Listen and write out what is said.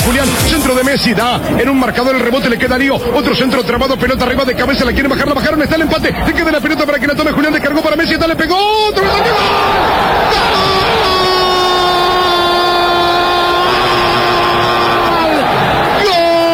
Julián, centro de Messi, da en un marcador el rebote, le queda Lío, otro centro trabado, pelota arriba de cabeza, la quiere bajar, la bajaron, está el empate, le queda la pelota para que la tome Julián, descargó para Messi, le pegó, otro, ¡gol!